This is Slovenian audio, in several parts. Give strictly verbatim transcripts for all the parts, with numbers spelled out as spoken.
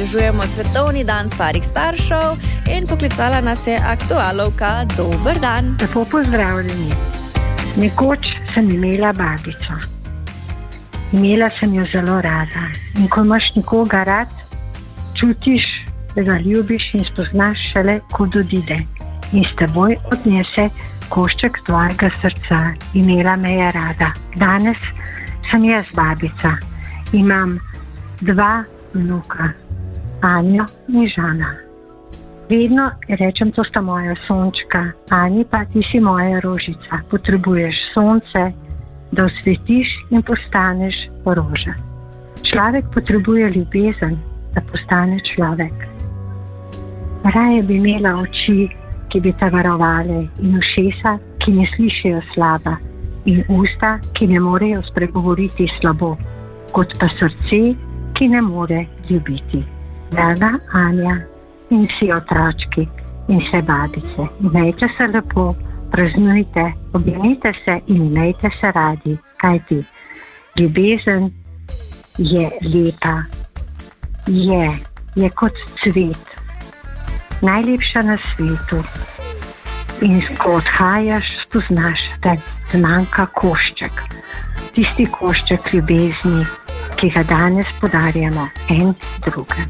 obeležujemo Svetovni dan starih staršev in poklicala nas je aktualovka. Dober dan. Lepo pozdravljeni. Nekoč sem imela babico. Imela sem jo zelo rada. In ko imaš nekoga rad, čutiš, da ga ljubiš in spoznaš šele, ko odide. In s teboj odnese košček tvojega srca. Imela me je rada. Danes sem jaz babica. Imam dva vnuka, Anjo in Žana. Vedno rečem, to sta moja sončka. Ani pa ti si moja rožica. Potrebuješ sonce, da osvetiš in postaneš roža. Človek potrebuje ljubezen, da postane človek. Raje bi imela oči, ki bi te varovale, in ušesa, ki ne slišijo slaba, in usta, ki ne morejo spregovoriti slabo, kot pa srce, ki ne more ljubiti. Draga Anja in vsi otročki in vse babice, imejte se lepo, praznujte, objemite se in imejte se radi, kajti ljubezen je lepa, je, je kot cvet, najlepša na svetu. In ko odhajaš, spoznaš, da zmanjka košček, tisti košček ljubezni, ki ga danes podarjamo en drugem.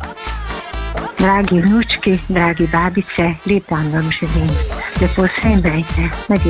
Dragi vnučki, dragi babice, lep dan vam želim. Lepo se imejte.